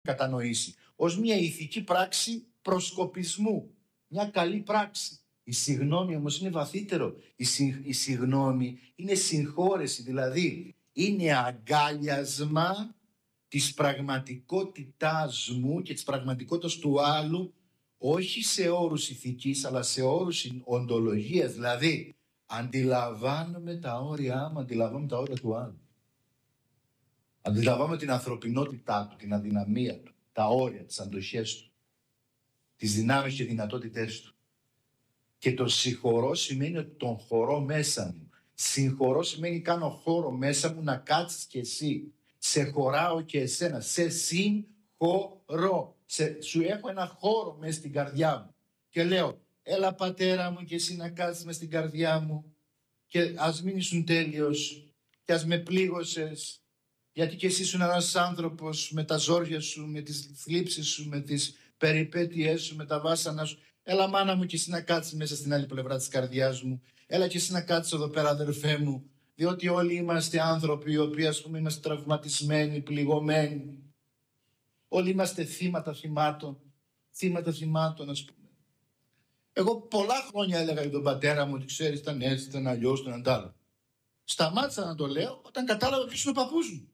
κατανοήσει ως μια ηθική πράξη προσκοπισμού, μια καλή πράξη. Η συγνώμη όμως είναι βαθύτερο. Η συγνώμη είναι συγχώρεση, δηλαδή είναι αγκάλιασμα της πραγματικότητάς μου και της πραγματικότητας του άλλου, όχι σε όρους ηθικής αλλά σε όρους οντολογίας, δηλαδή αντιλαμβάνομαι τα όρια μου, αντιλαμβάνομαι τα όρια του άλλου. Αντιλαμβάνομαι την ανθρωπινότητά του, την αδυναμία του, τα όρια, τις αντοχές του, τις δυνάμεις και δυνατότητές του. Και το συγχωρώ σημαίνει ότι τον χωρώ μέσα μου. Συγχωρώ σημαίνει κάνω χώρο μέσα μου να κάτσεις κι εσύ. Σε χωράω και εσένα. Σε συγχωρώ. Σου έχω ένα χώρο μέσα στην καρδιά μου. Και λέω, έλα πατέρα μου και εσύ να κάτσεις μες στην καρδιά μου και ας μην ήσουν τέλειος και ας με πλήγωσες. Γιατί και εσύ ήσουν ένας άνθρωπος με τα ζόρια σου, με τις θλίψεις σου, με τις περιπέτειές σου, με τα βάσανα σου. Έλα μάνα μου και εσύ να κάτσεις μέσα στην άλλη πλευρά της καρδιάς μου. Έλα και εσύ να κάτσεις εδώ πέρα αδερφέ μου. Διότι όλοι είμαστε άνθρωποι οι οποίοι ας πούμε είμαστε τραυματισμένοι, πληγωμένοι. Όλοι είμαστε θύματα θυμάτων ας πούμε. Εγώ πολλά χρόνια έλεγα για τον πατέρα μου ότι ξέρεις ήταν έτσι, ήταν αλλιώς, ήταν αντάλλα. Σταμάτησα να το λέω όταν κατάλαβα ποιος είναι ο παππούς μου.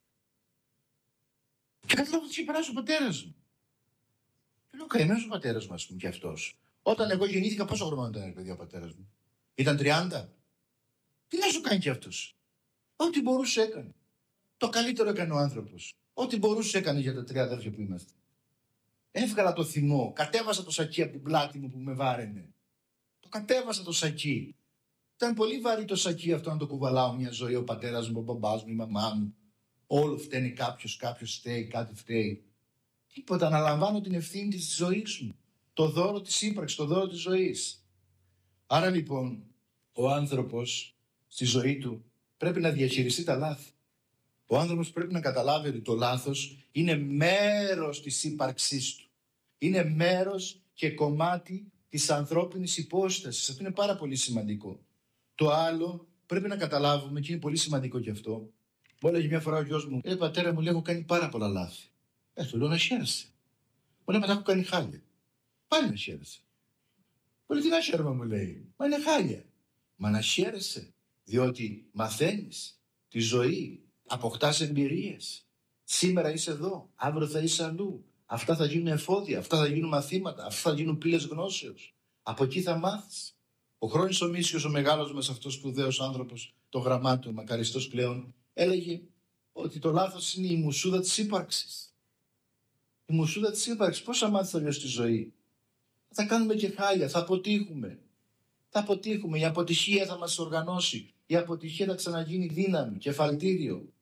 Και κατάλαβα ότι είχε περάσει ο πατέρας μου. Και λέω καημένος ο πατέρας μου, ας πούμε, και αυτός. Όταν εγώ γεννήθηκα, πόσο χρόνο ήταν, παιδιά, ο πατέρας μου? Ήταν 30. Τι να σου κάνει κι αυτός? Ό,τι μπορούσε έκανε. Το καλύτερο έκανε ο άνθρωπος. Ό,τι μπορούσε έκανε για τα 3 αδέρφια που είμαστε. Έβγαλα το θυμό, κατέβασα το σακί από την πλάτη μου που με βάραινε. Το κατέβασα το σακί. Ήταν πολύ βαρύ το σακί αυτό να το κουβαλάω μια ζωή, ο πατέρας μου, ο μπαμπάς μου, η μαμά μου. Όλο φταίνει κάποιος φταίει, κάτι φταίει. Τίποτα, αναλαμβάνω την ευθύνη της ζωής μου. Το δώρο της ύπαρξης, το δώρο της ζωής. Άρα λοιπόν, ο άνθρωπος στη ζωή του πρέπει να διαχειριστεί τα λάθη. Ο άνθρωπος πρέπει να καταλάβει ότι το λάθος είναι μέρος της ύπαρξής του. Είναι μέρος και κομμάτι της ανθρώπινης υπόστασης. Αυτό είναι πάρα πολύ σημαντικό. Το άλλο πρέπει να καταλάβουμε, και είναι πολύ σημαντικό και αυτό. Μου έλεγε μια φορά ο γιος μου, πατέρα μου, λέει, έχω κάνει πάρα πολλά λάθη. Του λέω να χαίρεσαι. Μου λέει, μετά έχω κάνει χάλια. Πάλι να χαίρεσαι. Μου λέει, τι να χαίρομαι, μου λέει. Μα είναι χάλια. Μα να χαίρεσαι, διότι μαθαίνεις τη ζωή, αποκτάς εμπειρίες. Σήμερα είσαι εδώ, αύριο θα είσαι αλλού. Αυτά θα γίνουν εφόδια, αυτά θα γίνουν μαθήματα, αυτά θα γίνουν πύλες γνώσεως. Από εκεί θα μάθεις. Ο Χρόνης ο Μίσιος, ο μεγάλος μας αυτός σπουδαίος άνθρωπος, το γραμμάτιο, μακαριστός πλέον, έλεγε ότι το λάθος είναι η μουσούδα της ύπαρξης. Η μουσούδα της ύπαρξης. Πώς θα μάθεις αλλιώς τη ζωή? Θα κάνουμε και χάλια, θα αποτύχουμε. Θα αποτύχουμε, η αποτυχία θα μας οργανώσει. Η αποτυχία θα ξαναγίνει δύναμη, κεφαλτήριο.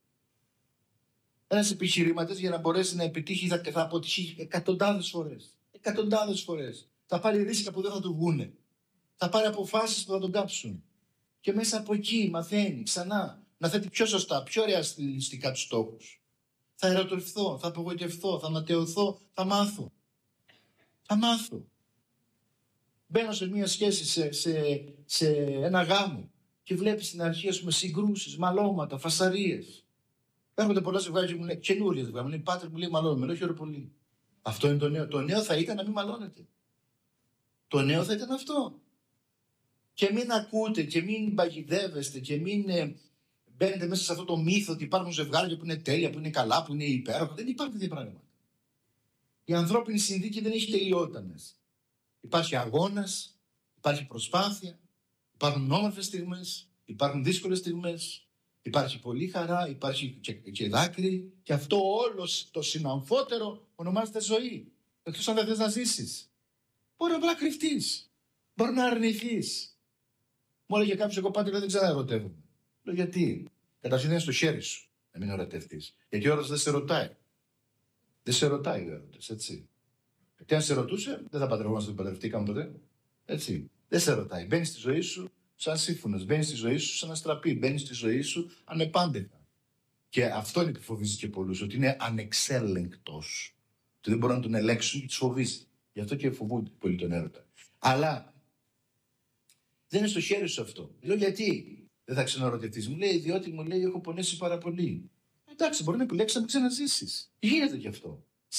Ένας επιχειρηματίας για να μπορέσει να επιτύχει θα αποτυχεί εκατοντάδες φορές. Εκατοντάδες φορές. Θα πάρει ρίσκα που δεν θα του βγούνε. Θα πάρει αποφάσεις που θα τον κάψουν. Και μέσα από εκεί μαθαίνει ξανά να θέτει πιο σωστά, πιο ρεαλιστικά τους στόχους. Θα ερωτευθώ, θα απογοητευθώ, θα ματαιωθώ, θα μάθω. Θα μάθω. Μπαίνω σε μια σχέση, σε ένα γάμο και βλέπεις στην αρχή, ας πούμε, συγκρούσεις, μαλώματα, φασαρίες. Έρχονται πολλά ζευγάρια και μου λένε, καινούριες ζευγάρια, μου λένε, πάτερ, μου λέει μαλώνουμε. Λέω, χαίρομαι πολύ. Αυτό είναι το νέο. Το νέο θα ήταν να μην μαλώνετε. Το νέο θα ήταν αυτό. Και μην ακούτε και μην παγιδεύεστε και μην μπαίνετε μέσα σε αυτό το μύθο ότι υπάρχουν ζευγάρια που είναι τέλεια, που είναι καλά, που είναι υπέροχα. Δεν υπάρχουν τέτοια πράγματα. Η ανθρώπινη συνθήκη δεν έχει τελειότητα μέσα. Υπάρχει αγώνας, υπάρχει προσπάθεια, υπάρχουν όμορφες στιγμές, υπάρχουν δύσκολες στιγμές, υπάρχει πολλή χαρά, υπάρχει και δάκρυ, και αυτό όλο το συναμφότερο ονομάζεται ζωή. Εκτός αν δεν θες να ζήσεις. Μπορεί απλά να κρυφτείς, μπορεί να αρνηθείς. Μου έλεγε κάποιος, εγώ πάντα δεν ξαναερωτεύομαι. Λέω, γιατί? Καταρχήν είναι στο χέρι σου να μην ερωτευτείς. Γιατί ο έρωτας δεν σε ρωτάει. Δεν σε ρωτάει ο έρωτας, έτσι. Γιατί αν σε ρωτούσε, δεν θα παντρευόμαστε, δεν παντρευτήκαμε ποτέ. Έτσι. Δεν σε ρωτάει. Μπαίνει στη ζωή σου σαν σύμφωνος. Μπαίνει στη ζωή σου σαν αστραπή. Μπαίνει στη ζωή σου ανεπάντεχα. Και αυτό είναι που φοβίζει και πολλούς, ότι είναι ανεξέλεγκτος. Ότι δεν μπορούν να τον ελέγξουν και τους φοβίζει. Γι' αυτό και φοβούνται πολύ τον έρωτα. Αλλά δεν είναι στο χέρι σου αυτό. Λέω, γιατί δεν θα ξαναρωτηθείς? Μου λέει, διότι μου λέει, έχω πονέσει πάρα πολύ. Εντάξει, μπορεί να επιλέξεις να μην ξαναζήσεις. Γίνεται κι αυτό.